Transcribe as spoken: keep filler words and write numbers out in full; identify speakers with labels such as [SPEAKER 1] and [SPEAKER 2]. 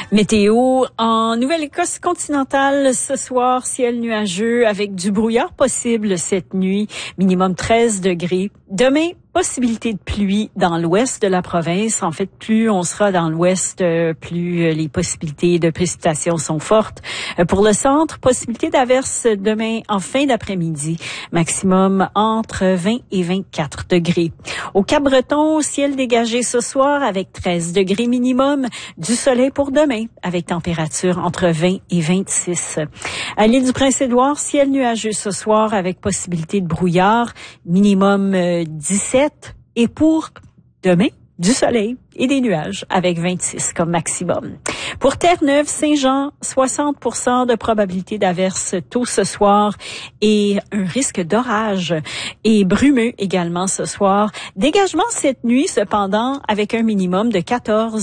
[SPEAKER 1] Météo, en Nouvelle-Écosse continentale, ce soir, ciel nuageux avec du brouillard possible cette nuit, minimum treize degrés. Demain, possibilité de pluie dans l'ouest de la province. En fait, plus on sera dans l'ouest, plus les possibilités de précipitations sont fortes. Pour le centre, possibilité d'averse demain en fin d'après-midi, maximum entre vingt et vingt-quatre degrés. Au Cap-Breton, ciel dégagé ce soir avec treize degrés minimum, du soleil pour demain avec température entre vingt et vingt-six. À l'île du Prince-Édouard, ciel nuageux ce soir avec possibilité de brouillard, minimum dix-sept. Et pour demain, du soleil et des nuages avec vingt-six comme maximum. Pour Terre-Neuve, Saint-Jean, soixante pour cent de probabilité d'averse tôt ce soir et un risque d'orage et brumeux également ce soir. Dégagement cette nuit cependant avec un minimum de quatorze